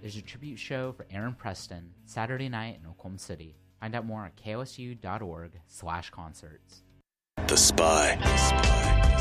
There's a tribute show for Aaron Preston Saturday night in Oklahoma City. Find out more at kosu.org/concerts. The Spy.